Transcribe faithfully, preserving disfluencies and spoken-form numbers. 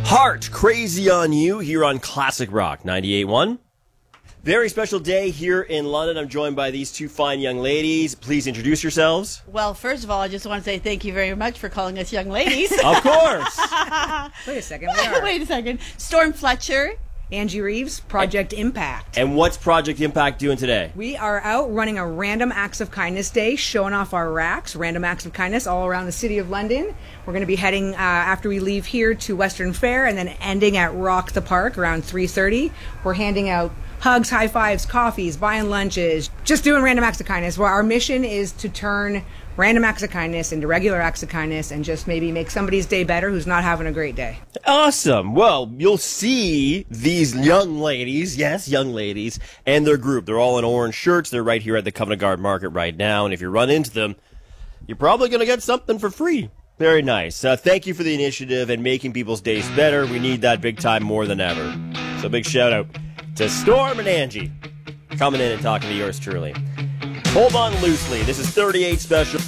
Heart, Crazy on You, here on Classic Rock ninety-eight point one. Very special day here in London. I'm joined by these two fine young ladies. Please introduce yourselves. Well, first of all, I just want to say thank you very much for calling us young ladies. Of course. Wait a second. We are. Wait a second. Storm Fletcher. Angie Reeves, Project Impact. And what's Project Impact doing today? We are out running a Random Acts of Kindness Day, showing off our racks, Random Acts of Kindness, all around the city of London. We're going to be heading, uh, after we leave here, to Western Fair, and then ending at Rock the Park around three thirty. We're handing out hugs, high fives, coffees, buying lunches, just doing Random Acts of Kindness. Well, our mission is to turn random acts of kindness into regular acts of kindness and just maybe make somebody's day better who's not having a great day. Awesome. Well, you'll see these young ladies, yes, young ladies, and their group. They're all in orange shirts. They're right here at the Covent Garden Market right now, and if you run into them, you're probably going to get something for free. Very nice. Uh, thank you for the initiative and making people's days better. We need that big time more than ever. So big shout out to Storm and Angie coming in and talking to yours truly. Hold on loosely. This is thirty-eight Special.